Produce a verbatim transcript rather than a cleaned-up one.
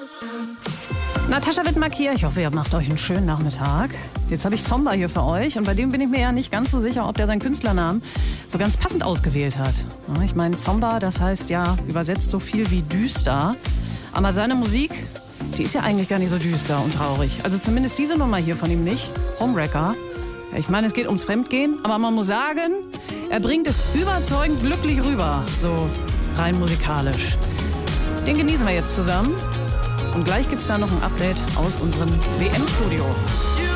Natascha Wittmark hier. Ich hoffe, ihr macht euch einen schönen Nachmittag. Jetzt habe ich Zomba hier für euch und bei dem bin ich mir ja nicht ganz so sicher, ob der seinen Künstlernamen so ganz passend ausgewählt hat. Ich meine, Zomba, das heißt ja übersetzt so viel wie düster. Aber seine Musik, die ist ja eigentlich gar nicht so düster und traurig. Also zumindest diese Nummer hier von ihm nicht. Homewrecker. Ich meine, es geht ums Fremdgehen, aber man muss sagen, er bringt es überzeugend glücklich rüber. So rein musikalisch. Den genießen wir jetzt zusammen. Und gleich gibt's da noch ein Update aus unserem W M-Studio.